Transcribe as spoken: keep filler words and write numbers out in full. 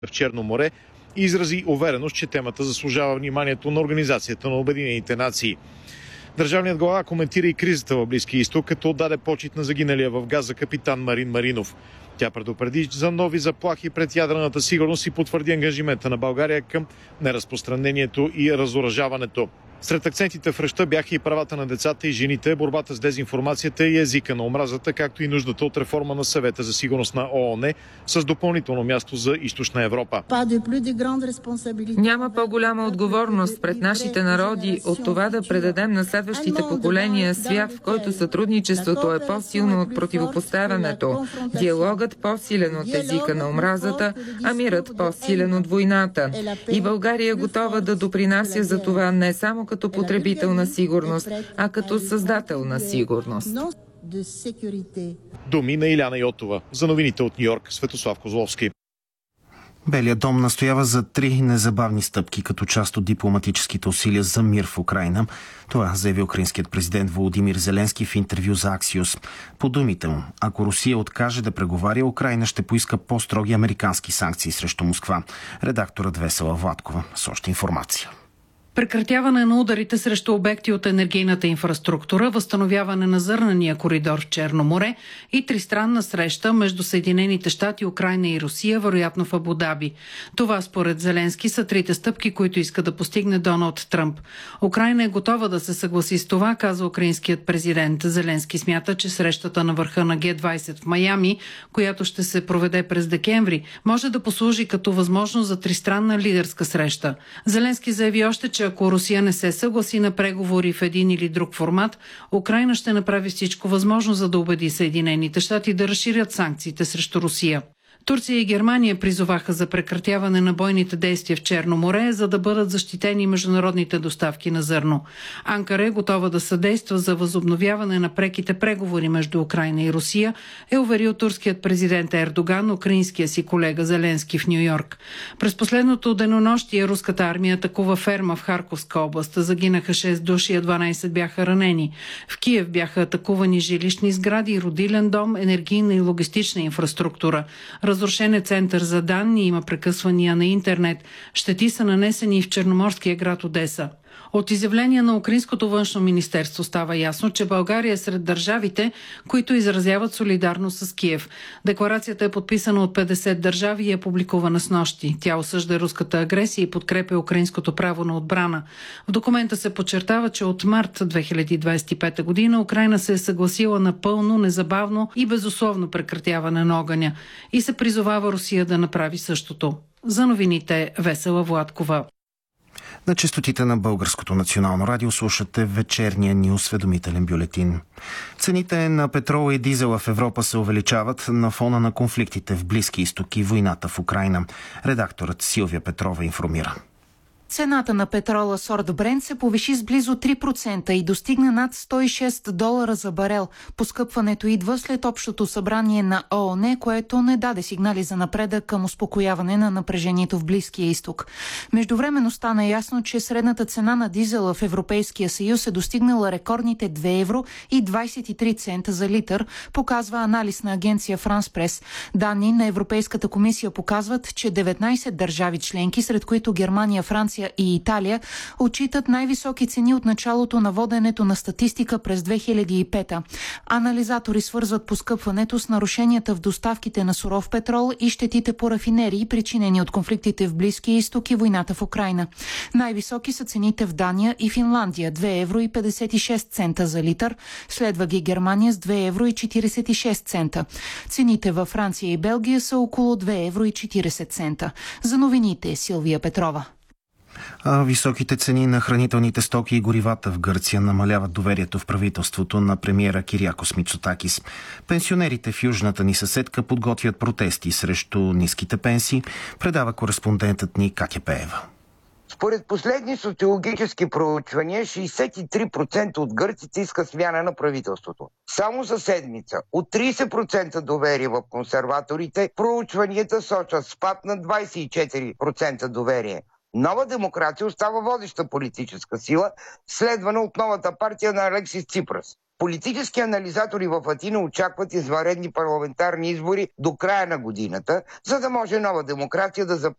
в Черно море и изрази увереност, че темата заслужава вниманието на Организацията на Обединените нации. Държавният глава коментира и кризата в Близкия изток, като отдаде почит на загиналия в Газа капитан Марин Маринов. Тя предупреди за нови заплахи пред ядрената сигурност и потвърди ангажимента на България към неразпространението и разоръжаването. Сред акцентите в речта бяха и правата на децата и жените, борбата с дезинформацията и езика на омразата, както и нуждата от реформа на Съвета за сигурност на ООН с допълнително място за Източна Европа. Няма по-голяма отговорност пред нашите народи от това да предадем на следващите поколения свят, в който сътрудничеството е по-силно от противопоставянето, диалогът по-силен от езика на омразата, а мирът по-силен от войната. И България е готова да допринася за това не само като потребител на сигурност, а като създател на сигурност. Думи на Иляна Йотова. За новините от Ню-Йорк, Светослав Козловски. Белият дом настоява за три незабавни стъпки като част от дипломатическите усилия за мир в Украйна. Това заяви украинският президент Володимир Зеленски в интервю за Аксиос. По думите му, ако Русия откаже да преговаря, Украйна ще поиска по-строги американски санкции срещу Москва. Редакторът Весела Владкова с още информация. Прекратяване на ударите срещу обекти от енергийната инфраструктура, възстановяване на зърнения коридор в Черно море и тристранна среща между Съединените щати, Украйна и Русия, вероятно в Абу Даби. Това според Зеленски са трите стъпки, които иска да постигне Доналд Тръмп. Украйна е готова да се съгласи с това, каза украинският президент. Зеленски смята, че срещата на върха на Г двайсет в Майами, която ще се проведе през декември, може да послужи като възможност за тристранна лидерска среща. Зеленски заяви още, че ако Русия не се съгласи на преговори в един или друг формат, Украйна ще направи всичко възможно, за да убеди Съединените щати да разширят санкциите срещу Русия. Турция и Германия призоваха за прекратяване на бойните действия в Черно море, за да бъдат защитени международните доставки на зърно. Анкара е готова да съдейства за възобновяване на преките преговори между Украйна и Русия, е уверил турският президент Ердоган украинския си колега Зеленски в Ню-Йорк. През последното денонощие руската армия атакува ферма в Харковска област. Загинаха шест души, а дванайсет бяха ранени. В Киев бяха атакувани жилищни сгради, родилен дом, енергийна и логистична инфраструктура. Разрушен е център за данни, има прекъсвания на интернет. Щети са нанесени и в черноморския град Одеса. От изявление на Украинското външно министерство става ясно, че България е сред държавите, които изразяват солидарност с Киев. Декларацията е подписана от петдесет държави и е публикувана снощи. Тя осъжда руската агресия и подкрепя украинското право на отбрана. В документа се подчертава, че от март две хиляди двайсет и пета година Украйна се е съгласила на пълно, незабавно и безусловно прекратяване на огъня и се призовава Русия да направи същото. За новините Весела Владкова. На честотите на Българското национално радио слушате вечерния ни осведомителен бюлетин. Цените на петрола и дизела в Европа се увеличават на фона на конфликтите в Близки изток и войната в Украйна. Редакторът Силвия Петрова информира. Цената на петрола сорт Брент се повиши с близо три процента и достигна над сто и шест долара за барел. Поскъпването идва след общото събрание на ООН, което не даде сигнали за напредък към успокояване на напрежението в Близкия изток. Междувременно стана ясно, че средната цена на дизела в Европейския съюз е достигнала рекордните две евро и двайсет и три цента за литър, показва анализ на агенция Франс Прес. Данни на Европейската комисия показват, че деветнайсет държави членки, сред които Германия, Франция и Италия, отчитат най-високи цени от началото на воденето на статистика през две хиляди и пета. Анализатори свързват поскъпването с нарушенията в доставките на суров петрол и щетите по рафинерии, причинени от конфликтите в Близкия изток и войната в Украйна. Най-високи са цените в Дания и Финландия – две евро и петдесет и шест цента за литър, следва ги Германия с две евро и четирийсет и шест цента. Цените във Франция и Белгия са около две евро и четирийсет цента. За новините Силвия Петрова. А високите цени на хранителните стоки и горивата в Гърция намаляват доверието в правителството на премиера Кириакос Мицотакис. Пенсионерите в южната ни съседка подготвят протести срещу ниските пенсии, предава кореспондентът ни Катя Пеева. Според последни социологически проучвания, шейсет и три процента от гърците искат смяна на правителството. Само за седмица от трийсет процента доверие в консерваторите, проучванията сочат спад на двайсет и четири процента доверие. Нова демокрация остава водеща политическа сила, следвана от новата партия на Алексис Ципрас. Политически анализатори в Атина очакват извънредни парламентарни избори до края на годината, за да може нова демокрация да